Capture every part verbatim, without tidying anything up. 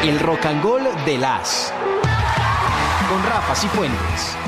El Rock and Roll de las con Rafa Cifuentes.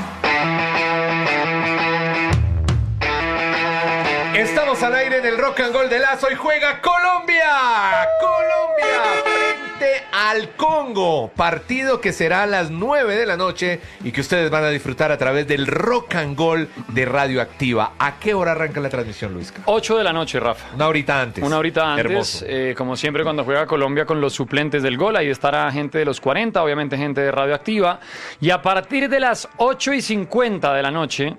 Estamos al aire en el Rock and Roll de las. Hoy juega Colombia. Colombia frente al Congo. Partido que será a las nueve de la noche y que ustedes van a disfrutar a través del Rock and Roll de Radioactiva. ¿A qué hora arranca la transmisión, Luisca? ocho de la noche, Rafa. Una horita antes. Una horita antes. Hermoso. Eh, como siempre cuando juega Colombia con los suplentes del gol, ahí estará gente de los cuarenta, obviamente gente de Radioactiva. Y a partir de las ocho y cincuenta de la noche...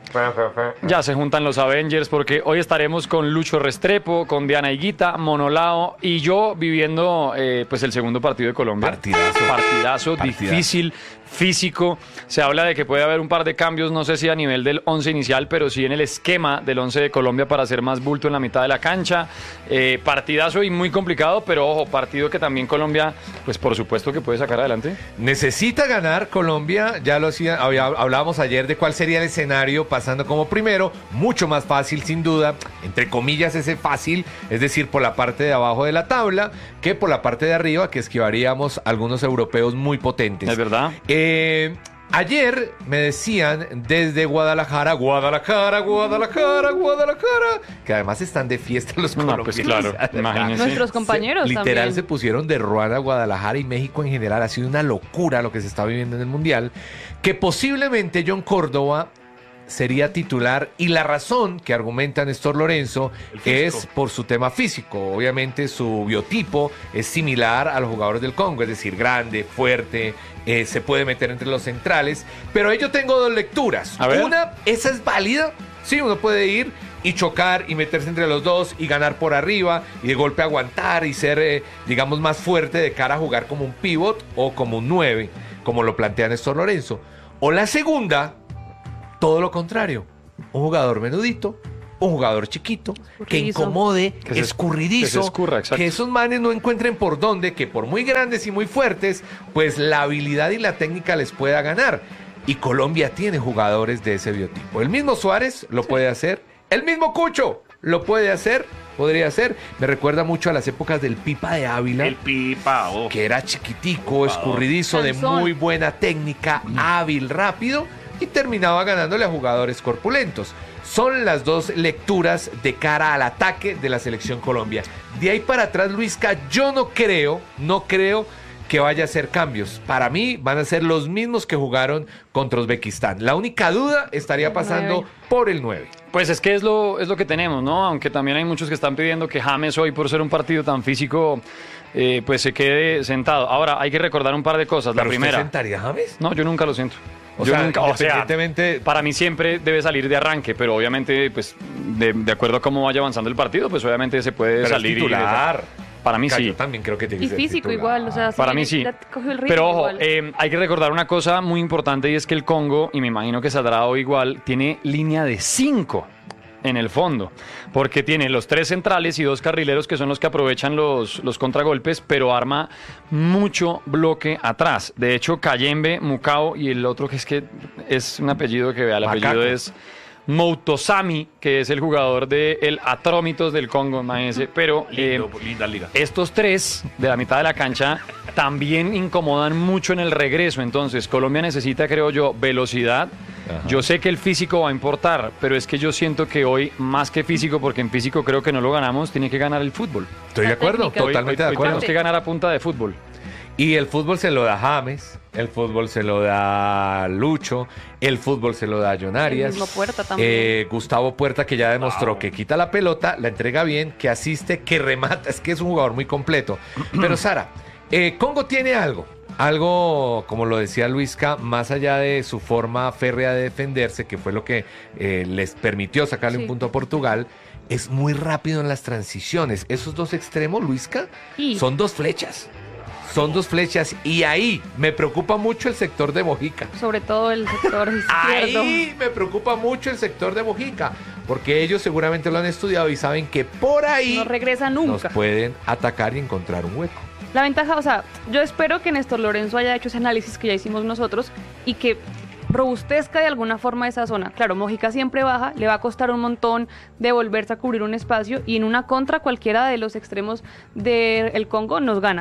ya se juntan los Avengers porque hoy estaremos con Lucho Restrepo, con Diana Higuita, Monolao y yo viviendo eh, pues el segundo partido de Colombia. Partidazo. Partidazo, Partidazo. difícil, físico. Se habla de que puede haber un par de cambios, no sé si a nivel del once inicial, pero sí en el esquema del once de Colombia para hacer más bulto en la mitad de la cancha. Eh, partidazo y muy complicado, pero ojo, partido que también Colombia, pues por supuesto que puede sacar adelante. Necesita ganar Colombia, ya lo hacía, había- hablábamos ayer de cuál sería el escenario pasando como primero, mucho más fácil sin duda, entre comillas ese fácil, es decir, por la parte de abajo de la tabla, que por la parte de arriba, que esquivaríamos algunos europeos muy potentes. Es verdad. Eh, ayer me decían desde Guadalajara, Guadalajara, Guadalajara, Guadalajara, que además están de fiesta los No, colombianos. pues claro, imagínense. Nuestros compañeros Se- literal también. se pusieron de ruana Guadalajara y México en general. Ha sido una locura lo que se está viviendo en el Mundial. Que posiblemente John Córdoba sería titular y la razón que argumenta Néstor Lorenzo es por su tema físico. Obviamente su biotipo es similar a los jugadores del Congo, es decir, grande, fuerte, eh, se puede meter entre los centrales. Pero ahí yo tengo dos lecturas. A ver. Una, esa es válida. Sí, uno puede ir y chocar y meterse entre los dos y ganar por arriba y de golpe aguantar y ser, eh, digamos, más fuerte de cara a jugar como un pivot o como un nueve, como lo plantea Néstor Lorenzo. O la segunda, todo lo contrario, un jugador menudito, un jugador chiquito, que Escurridizo. incomode, Que se- escurridizo, que se escurra, exacto. que esos manes no encuentren por dónde, que por muy grandes y muy fuertes, pues la habilidad y la técnica les pueda ganar. Y Colombia tiene jugadores de ese biotipo. El mismo Suárez lo puede hacer, el mismo Cucho lo puede hacer, podría ser. Me recuerda mucho a las épocas del Pipa de Ávila. El pipa, oh. Que era chiquitico, escurridizo, de Cansón. muy buena técnica, hábil, rápido, y terminaba ganándole a jugadores corpulentos. Son las dos lecturas de cara al ataque de la selección Colombia. De ahí para atrás, Luisca, yo no creo, no creo que vaya a hacer cambios. Para mí van a ser los mismos que jugaron contra Uzbekistán. La única duda estaría El pasando nueve. por el nueve. Pues es que es lo, es lo que tenemos, ¿no? Aunque también hay muchos que están pidiendo que James hoy, por ser un partido tan físico, eh, pues se quede sentado. Ahora, hay que recordar un par de cosas. La ¿Pero usted primera... sentaría a James? No, yo nunca lo siento. O yo sea, nunca, o sea, independientemente- para mí siempre debe salir de arranque, pero obviamente, pues, de, de acuerdo a cómo vaya avanzando el partido, pues obviamente se puede Pero es salir. y- titular. para mí Yo sí. también creo que tiene Y que ser físico titular. igual, o sea, Para sí, mí sí. ya cogió el ritmo Pero ojo, igual. eh, hay que recordar una cosa muy importante y es que el Congo, y me imagino que saldrá hoy igual, tiene línea de cinco en el fondo, porque tiene los tres centrales y dos carrileros que son los que aprovechan los, los contragolpes, pero arma mucho bloque atrás. De hecho, Kayembe, Mukao y el otro que es que es un apellido que vea, el Macaco. apellido es Moutosami, que es el jugador de el Atrómitos del Congo, imagínense, pero... eh, Lindo, linda liga. estos tres de la mitad de la cancha también incomodan mucho en el regreso. Entonces, Colombia necesita, creo yo, velocidad. Ajá. Yo sé que el físico va a importar, pero es que yo siento que hoy, más que físico, porque en físico creo que no lo ganamos, tiene que ganar el fútbol. Estoy de La acuerdo, técnica. Hoy- totalmente hoy- de hoy acuerdo. tenemos que ganar a punta de fútbol. Y el fútbol se lo da James, el fútbol se lo da Lucho, el fútbol se lo da John Arias. El mismo Puerta también. Eh, Gustavo Puerta, que ya demostró que quita la pelota, la entrega bien, que asiste, que remata. Es que es un jugador muy completo. Pero Sara, eh, Congo tiene algo. Algo, como lo decía Luisca, más allá de su forma férrea de defenderse, que fue lo que eh, les permitió sacarle Sí. un punto a Portugal, es muy rápido en las transiciones. Esos dos extremos, Luisca, Y- son dos flechas. Son dos flechas y ahí me preocupa mucho el sector de Mojica. Sobre todo el sector izquierdo. Ahí me preocupa mucho el sector de Mojica, porque ellos seguramente lo han estudiado y saben que por ahí No regresa nos nunca. pueden atacar y encontrar un hueco. La ventaja, o sea, yo espero que Néstor Lorenzo haya hecho ese análisis que ya hicimos nosotros y que robustezca de alguna forma esa zona. Claro, Mojica siempre baja, le va a costar un montón de volverse a cubrir un espacio y en una contra cualquiera de los extremos del Congo nos gana.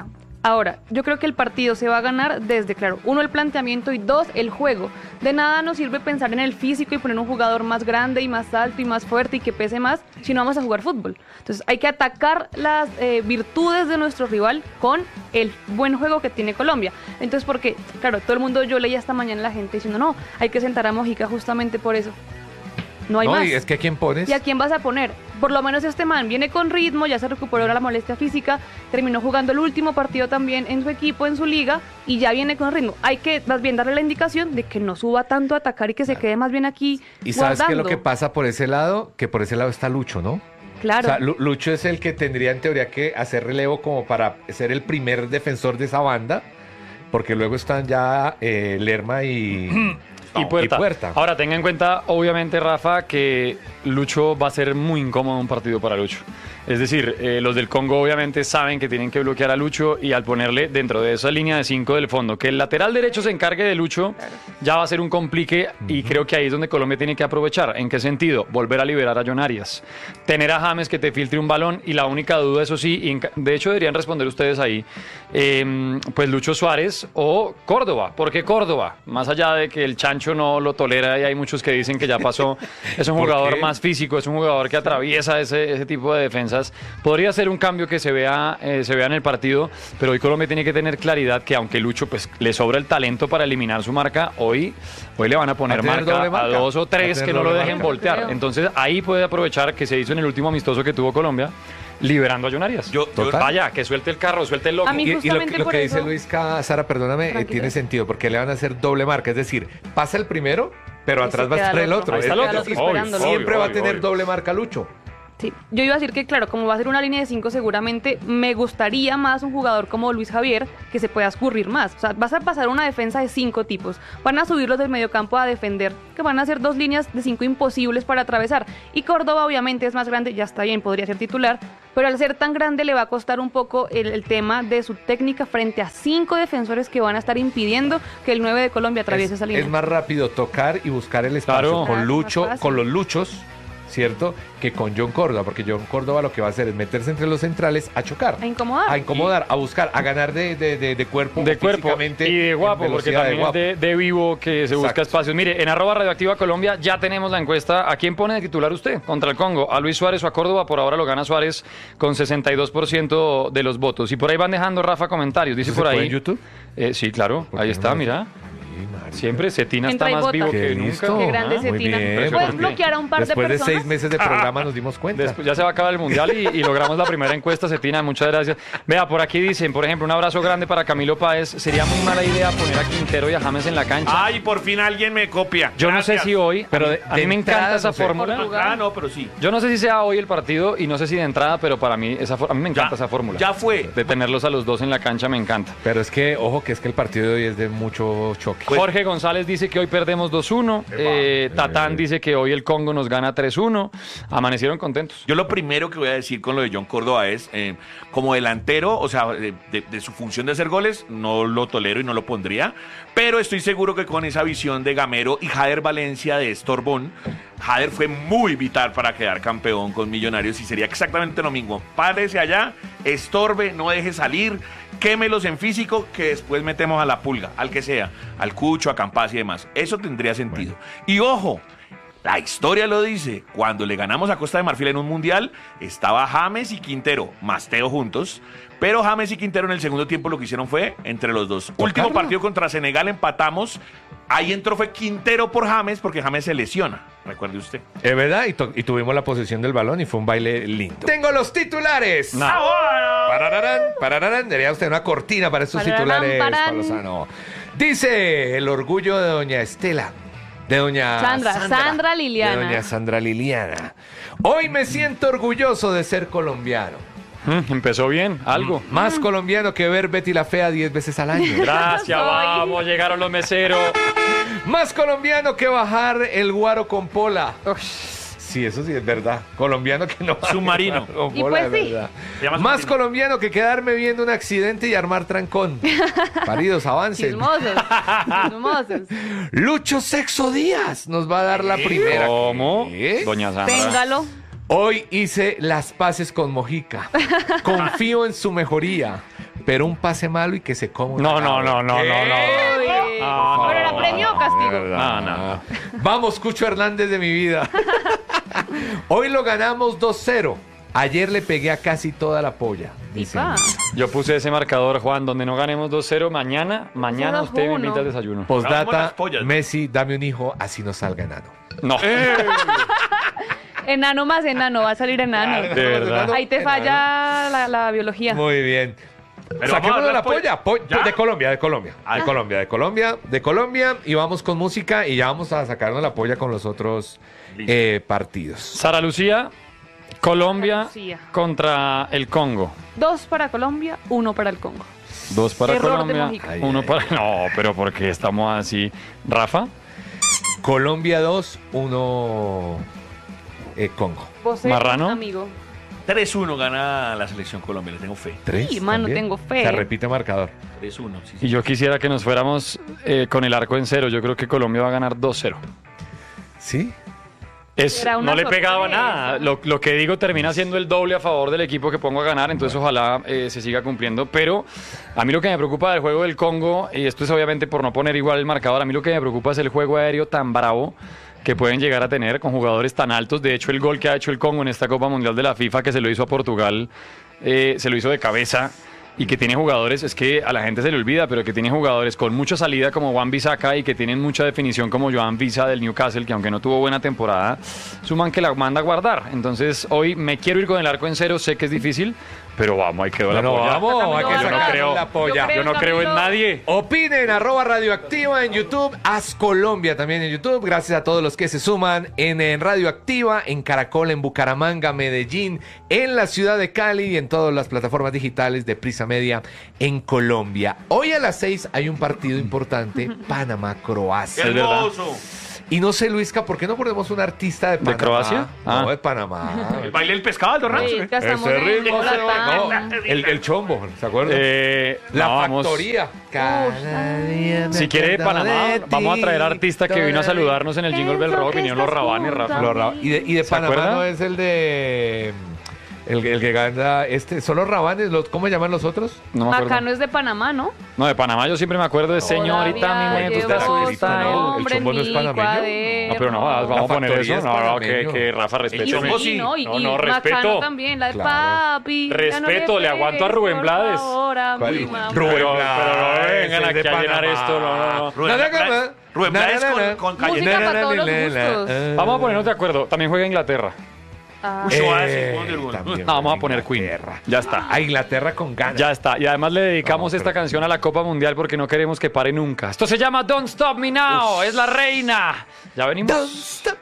Ahora, yo creo que el partido se va a ganar desde, claro, uno, el planteamiento y dos, el juego. De nada nos sirve pensar en el físico y poner un jugador más grande y más alto y más fuerte y que pese más si no vamos a jugar fútbol. Entonces hay que atacar las eh, virtudes de nuestro rival con el buen juego que tiene Colombia. Entonces, porque, claro, todo el mundo, yo leía esta mañana la gente diciendo, no, hay que sentar a Mojica justamente por eso. No hay no, más. Y es que ¿a quién pones? ¿Y a quién vas a poner? Por lo menos este man viene con ritmo, ya se recuperó la molestia física, terminó jugando el último partido también en su equipo, en su liga, y ya viene con ritmo. Hay que más bien darle la indicación de que no suba tanto a atacar y que se quede más bien aquí ¿Y sabes guardando. qué es lo que pasa por ese lado? Que por ese lado está Lucho, ¿no? Claro. O sea, Lu- Lucho es el que tendría en teoría que hacer relevo como para ser el primer defensor de esa banda, porque luego están ya eh, Lerma y... Y Puerta. y Puerta. Ahora, tenga en cuenta, obviamente, Rafa, que Lucho va a ser muy incómodo un partido para Lucho. Es decir, eh, los del Congo obviamente saben que tienen que bloquear a Lucho y al ponerle dentro de esa línea de cinco del fondo, que el lateral derecho se encargue de Lucho, ya va a ser un complique y creo que ahí es donde Colombia tiene que aprovechar. ¿En qué sentido? Volver a liberar a John Arias. Tener a James que te filtre un balón y la única duda, eso sí, y en ca- de hecho deberían responder ustedes ahí, eh, pues Lucho Suárez o Córdoba. ¿Por qué Córdoba? Más allá de que el Chancho no lo tolera y hay muchos que dicen que ya pasó, es un ¿Por jugador qué? más físico, es un jugador que atraviesa ese, ese tipo de defensas. Podría ser un cambio que se vea, eh, se vea en el partido, pero hoy Colombia tiene que tener claridad que aunque Lucho pues le sobra el talento para eliminar su marca, hoy, hoy le van a poner ¿Va a tener marca, doble a marca? dos o ¿Va a tres tener que no lo doble dejen marca? voltear. Creo. Entonces ahí puede aprovechar que se hizo en el último amistoso que tuvo Colombia, liberando a John Arias. Yo- yo- Total. Vaya, que suelte el carro, suelte el loco. A mí Y, y lo, justamente que- lo por que dice eso- Luis Ca- Sara, perdóname, eh, Tranquilo. tiene sentido, porque le van a hacer doble marca, es decir, pasa el primero, pero Y atrás se va a queda estar el el otro. otro. Ahí está Es el decir, otro, obvio, esperándolo. siempre obvio, va a obvio, tener obvio. doble marca Lucho. Sí, yo iba a decir que, claro, como va a ser una línea de cinco, seguramente me gustaría más un jugador como Luis Javier que se pueda escurrir más. O sea, vas a pasar una defensa de cinco tipos. Van a subirlos del mediocampo a defender, que van a ser dos líneas de cinco imposibles para atravesar. Y Córdoba, obviamente, es más grande, ya está bien, podría ser titular, pero al ser tan grande le va a costar un poco el, el tema de su técnica frente a cinco defensores que van a estar impidiendo que el nueve de Colombia atraviese Es, esa línea. es más rápido tocar y buscar el espacio Claro. con Claro, Lucho, más fácil. con los Luchos, ¿cierto? Que con John Córdoba, porque John Córdoba lo que va a hacer es meterse entre los centrales a chocar. A incomodar. A incomodar, a buscar, a ganar de, de, de, de cuerpo. De cuerpo físicamente, y de en guapo, porque velocidad también guapo. es de, de vivo que se busca Exacto. espacios. Mire, en arroba radioactiva Colombia ya tenemos la encuesta. ¿A quién pone de titular usted contra el Congo? ¿A Luis Suárez o a Córdoba? Por ahora lo gana Suárez con sesenta y dos por ciento de los votos. Y por ahí van dejando, Rafa, comentarios. Dice ¿Eso por se puede ahí. en YouTube? Eh, sí, claro, ¿Por ahí qué está, no? mira. Sí, marica. Siempre Cetina Entra está y más bota. vivo Qué que listo. nunca. Qué grande Ah, Muy Cetina. bien, ¿Puedes porque bloquear a un par Después de de personas? seis meses de programa nos dimos cuenta. Después ya se va a acabar el mundial y, y logramos la primera encuesta, Cetina. Muchas gracias. Vea, por aquí dicen, por ejemplo, un abrazo grande para Camilo Páez. Sería muy mala idea poner a Quintero y a James en la cancha. Ay, por fin alguien me copia. Yo no sé Gracias. si hoy, Pero a mí, de- a mí de me entrada, encanta esa no sé. fórmula. Portugal. Ah, no, pero sí. Yo no sé si sea hoy el partido y no sé si de entrada, pero para mí esa for- a mí me encanta Ya- esa fórmula. ya fue. De tenerlos a los dos en la cancha me encanta. Pero es que, ojo, que es que el partido de hoy es de mucho choque. Pues- Jorge González dice que hoy perdemos dos uno. Eh, Tatán dice que hoy el Congo nos gana tres uno. Amanecieron contentos. Yo lo primero que voy a decir con lo de John Córdoba es, eh, como delantero, o sea, de, de- de su función de hacer goles, no lo tolero y no lo pondría, pero estoy seguro que con esa visión de Gamero y Jader Valencia de Estorbón, Jader fue muy vital para quedar campeón con Millonarios y sería exactamente lo mismo. Párese allá, estorbe, no deje salir, quémelos en físico, que después metemos a la pulga, al que sea, al Cucho, a Campas y demás. Eso tendría sentido. Y ojo, la historia lo dice, cuando le ganamos a Costa de Marfil en un mundial, estaba James y Quintero, más Teo juntos, pero James y Quintero en el segundo tiempo lo que hicieron fue entre los dos. Último partido contra Senegal empatamos, ahí entró fue Quintero por James, porque James se lesiona, recuerde usted. Es verdad, y, to- y tuvimos la posesión del balón y fue un baile lindo. Tengo los titulares. No. Parararán, parararán. Debería usted una cortina para estos Pararán, titulares, parán. Pablo Sano. Dice el orgullo de doña Estela. De doña Sandra, Sandra Liliana. De doña Sandra Liliana. Hoy me siento orgulloso de ser colombiano. Mm, empezó bien, algo. Más colombiano que ver Betty la Fea diez veces al año. Gracias, Soy. vamos, llegaron los meseros. Más colombiano que bajar el guaro con pola. Sí, eso sí es verdad. Colombiano que no baje Submarino. el guaro con Y pola, pues es sí. verdad. Se llama Más submarino. colombiano que quedarme viendo un accidente y armar trancón. Paridos, avancen. Chismosos. Chismosos. Lucho Sexo Díaz nos va a dar la primera. ¿Cómo? ¿Qué? Doña Sandra. Téngalo. Hoy hice las paces con Mojica. Confío en su mejoría. pero un pase malo y que se coma una No, no, cabra. no, no, ¿Qué? no, no. Uy. Ah, ¿Pero era no, premio o castigo? No, no. Vamos, Cucho Hernández de mi vida. Hoy lo ganamos dos cero. Ayer le pegué a casi toda la polla. Dice. Ipa. Yo puse ese marcador, Juan, donde no ganemos dos cero. Mañana, mañana dos usted me uno. invita al desayuno. Vamos Postdata, las pollas. Messi, dame un hijo, así no salga enano. No. Enano más enano, va a salir enano. Claro, De verdad. Ahí te falla la, la biología. Muy bien. Pero vamos a Saquémonos dar la las polla. po- ¿Ya? de Colombia, de Colombia. Ah. De Colombia, de Colombia, de Colombia. Y vamos con música y ya vamos a sacarnos la polla con los otros Listo. eh, partidos. Sara Lucía, Colombia Sara Lucía. contra el Congo. Dos para Colombia, uno para el Congo. Dos para Error de Colombia, Mojica. Ay, uno ay, para... No, pero ¿por qué estamos así? Rafa, Colombia dos, uno eh, Congo. Vos eres Marrano. amigo. tres uno gana la selección Colombia, le tengo fe. Tres. Sí, mano, también. tengo fe. Se repite marcador. tres uno, sí, sí. y yo quisiera que nos fuéramos eh, con el arco en cero. Yo creo que Colombia va a ganar dos cero. ¿Sí? Es, Era una no le pegaba sorpresa. nada. Lo, lo que digo termina siendo el doble a favor del equipo que pongo a ganar, entonces ojalá eh, se siga cumpliendo. Pero a mí lo que me preocupa del juego del Congo, y esto es obviamente por no poner igual el marcador, a mí lo que me preocupa es el juego aéreo tan bravo que pueden llegar a tener con jugadores tan altos. De hecho, el gol que ha hecho el Congo en esta Copa Mundial de la FIFA, que se lo hizo a Portugal, eh, se lo hizo de cabeza. Y que tiene jugadores, es que a la gente se le olvida, pero que tiene jugadores con mucha salida como Wan Bissaka y que tienen mucha definición como Joan Visa del Newcastle, que aunque no tuvo buena temporada, suman que la manda a guardar. Entonces hoy me quiero ir con el arco en cero, sé que es difícil, pero vamos, ahí quedó la Bueno, polla. vamos, hay que Yo no sacar creo- la polla. Yo no creo en Camilo. nadie. Opinen, arroba radioactiva en YouTube, Haz Colombia también en YouTube. Gracias a todos los que se suman en, en Radioactiva, en Caracol, en Bucaramanga, Medellín, en la ciudad de Cali y en todas las plataformas digitales de Prisa Media en Colombia. Hoy a las seis hay un partido importante, ¡Qué Panamá-Croacia. Es verdad. hermoso! Y no sé, Luisca, ¿por qué no ponemos un artista de Panamá? Croacia? No, Ah. de Panamá. El baile del pescado, el Sí, rancho. ya estamos Ese en ritmo, ese- Bolatán. no, el, el chombo, ¿se acuerdan? Eh, La no, vamos- factoría. Cada día me Si quiere de acuerdo Panamá, de vamos a ti, traer artista que vino a todavía. saludarnos en el Jingle Bell Rock, vinieron los Rabanes, Rafa. Los Ra- Y de, y de ¿Se Panamá acuerda? no es el de... El, el que gana... este ¿Son los Rabanes? Los, ¿Cómo llaman los otros? No me acuerdo. Acá no es de Panamá, ¿no? No, de Panamá yo siempre me acuerdo de señorita, Todavía mi gusta llevo su style. su ¿El nombre chombo no es en mi panameño? cuaderno. No, pero no, vamos La a poner factoría eso. es No, no, que, panameño. que Rafa respete. chombo Sí, sí. no, y, No, y no, Macano respeto. también, la de Claro. papi. ya no Respeto, le aguanto a pegues, Rubén por Blades. favor, a ¿Cuál? mi mamá. Rubén Pero, Blades, pero no vengan el aquí de a llenar Panamá. esto, no, no, no. Rubén No, no, Blades- no, no. Rubén Na, Blades na, con- na. con Música Cayenne. para todos los Na, na, na, gustos. na. Vamos a ponernos de acuerdo. También juega Inglaterra. Ah. Uy, Oasis, Eh, Wonder Woman. también No, vamos a juega poner Queen. Inglaterra. Ya está. A Inglaterra con ganas. Ya está. Y además le dedicamos No, esta pero- canción a la Copa Mundial porque no queremos que pare nunca. Esto se llama Don't Stop Me Now. Es la reina. Ya venimos. Don't stop